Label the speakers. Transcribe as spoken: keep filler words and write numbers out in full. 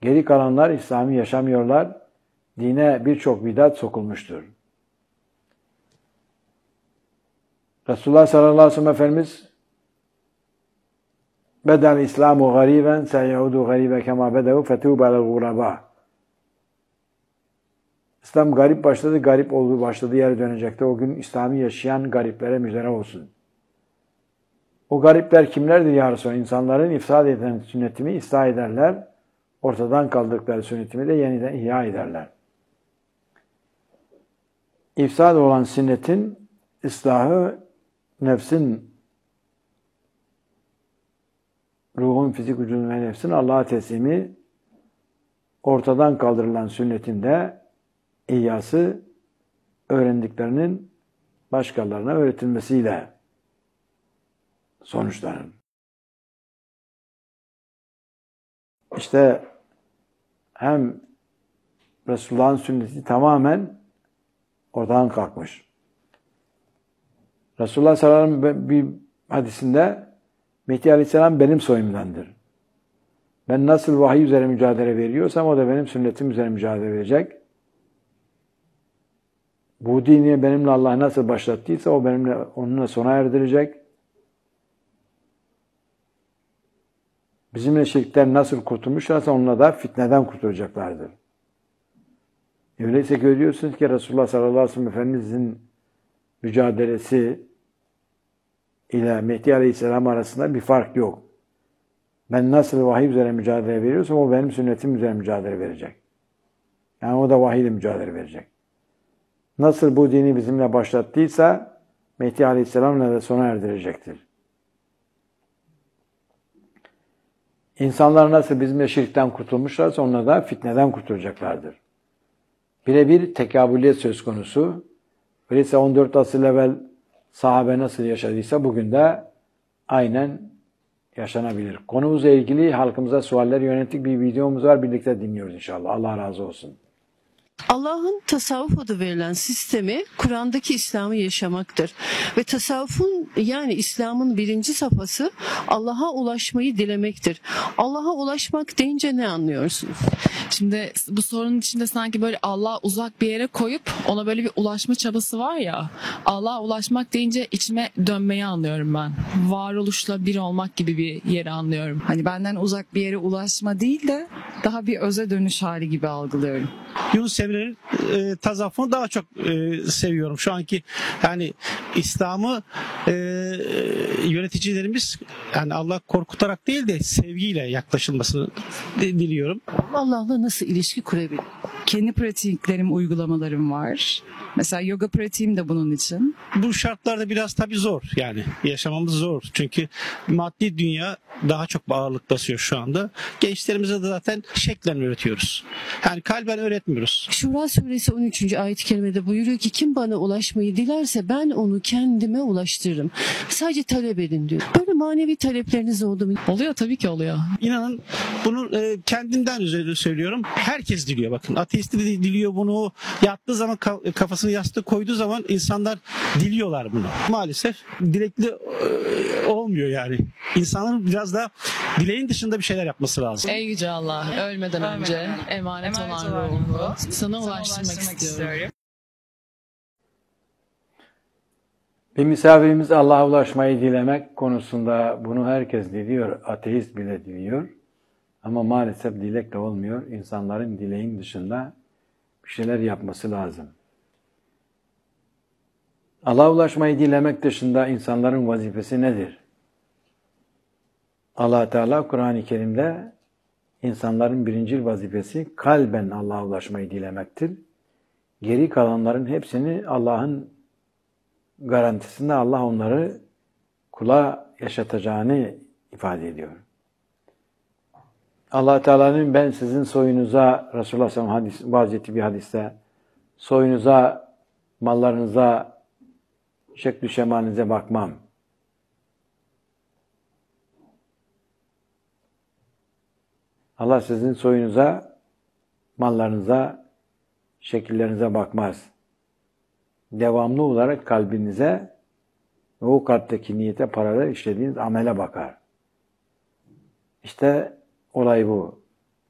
Speaker 1: Geri kalanlar İslam'ı yaşamıyorlar. Dine birçok bidat sokulmuştur. Resulullah sallallahu aleyhi ve sellem Efendimiz Bedel İslamu gariben seyaudu garibe kema bedevu fetûbe alel guraba. İslam garip başladı, garip olduğu başladığı yere dönecekti. O gün İslam'ı yaşayan gariplere müjdele olsun. O garipler kimlerdir ya Resulallah? İnsanların ifsad eden sünnetimi ıslah ederler. Ortadan kaldırdıkları sünnetimi de yeniden ihya ederler. İfsad olan sünnetin ıslahı, nefsin, ruhun, fizik vücudun ve nefsin Allah'a teslimi, ortadan kaldırılan sünnetin de ihyası, öğrendiklerinin başkalarına öğretilmesiyle sonuçlanır. İşte hem Resulullah'ın sünneti tamamen ortadan kalkmış. Resulullah sallallahu aleyhi ve sellem bir hadisinde Mehdi Aleyhisselam benim soyumdandır. Ben nasıl vahiy üzere mücadele veriyorsam o da benim sünnetim üzere mücadele verecek. Bu dini benimle Allah nasıl başlattıysa o benimle onunla sona erdirecek. Bizimle şirkten nasıl kurtulmuşlarsa onunla da fitneden kurtulacaklardır. Öyleyse görüyorsunuz ki Resulullah sallallahu aleyhi ve sellem Efendimizin mücadelesi ile Mehdi Aleyhisselam arasında bir fark yok. Ben nasıl vahiy üzere mücadele veriyorsam o benim sünnetim üzere mücadele verecek. Yani o da vahiy ile mücadele verecek. Nasıl bu dini bizimle başlattıysa Mehdi Aleyhisselam'la da sona erdirecektir. İnsanlar nasıl bizimle şirkten kurtulmuşlarsa onlar da fitneden kurtulacaklardır. Birebir tekabüliyet söz konusu. Öyleyse on dört asır evvel sahabe nasıl yaşadıysa bugün de aynen yaşanabilir. Konumuzla ilgili halkımıza sualler yönelik bir videomuz var. Birlikte dinliyoruz inşallah. Allah razı olsun.
Speaker 2: Allah'ın tasavvuf adı verilen sistemi Kur'an'daki İslam'ı yaşamaktır. Ve tasavvufun yani İslam'ın birinci safhası Allah'a ulaşmayı dilemektir. Allah'a ulaşmak deyince ne anlıyorsunuz?
Speaker 3: Şimdi bu sorunun içinde sanki böyle Allah'a uzak bir yere koyup ona böyle bir ulaşma çabası var ya. Allah'a ulaşmak deyince içime dönmeyi anlıyorum ben. Varoluşla bir olmak gibi bir yeri anlıyorum.
Speaker 4: Hani benden uzak bir yere ulaşma değil de daha bir öze dönüş hali gibi algılıyorum.
Speaker 5: Yunus Emre'nin e, tasavvufunu daha çok e, seviyorum. Şu anki yani İslam'ı e, yöneticilerimiz yani Allah korkutarak değil de sevgiyle yaklaşılmasını diliyorum.
Speaker 2: Allah'la nasıl ilişki kurabilir?
Speaker 4: Kendi pratiklerim, uygulamalarım var. Mesela yoga pratiğim de bunun için.
Speaker 5: Bu şartlarda biraz tabii zor yani yaşamamız zor. Çünkü maddi dünya daha çok ağırlık basıyor şu anda. Gençlerimize de zaten şeklen öğretiyoruz. Yani kalben öğretmiyoruz.
Speaker 2: Şura suresi on üçüncü ayet-i kerimede buyuruyor ki kim bana ulaşmayı dilerse ben onu kendime ulaştırırım. Sadece talep edin diyor. Böyle manevi talepleriniz oldu mu?
Speaker 3: Oluyor tabii ki oluyor.
Speaker 5: İnanın bunu e, kendimden üzerinde söylüyorum. Herkes diliyor bakın. Ateist de diliyor bunu. Yattığı zaman kafasını yastığa koyduğu zaman insanlar diliyorlar bunu. Maalesef dilekli e, olmuyor yani. İnsanların biraz da dileğin dışında bir şeyler yapması lazım.
Speaker 3: Ey yüce Allah, ölmeden önce emanet, emanet olan ruhumu sana ulaştırmak, ulaştırmak istiyorum. istiyorum.
Speaker 1: Bir misafirimiz Allah'a ulaşmayı dilemek konusunda bunu herkes diliyor. Ateist bile diliyor. Ama maalesef dilekle olmuyor. İnsanların dileğin dışında bir şeyler yapması lazım. Allah'a ulaşmayı dilemek dışında insanların vazifesi nedir? Allah Teala Kur'an-ı Kerim'de insanların birincil vazifesi kalben Allah'a ulaşmayı dilemektir. Geri kalanların hepsini Allah'ın garantisinde Allah onları kula yaşatacağını ifade ediyor. Allah Teala'nın ben sizin soyunuza, Resulullah sallallahu aleyhi ve sellem vaaz ettiği bir hadiste, soyunuza, mallarınıza, şekl-i şemalinize bakmam. Allah sizin soyunuza, mallarınıza, şekillerinize bakmaz. Devamlı olarak kalbinize ve o kalpteki niyete paralel işlediğiniz amele bakar. İşte olay bu.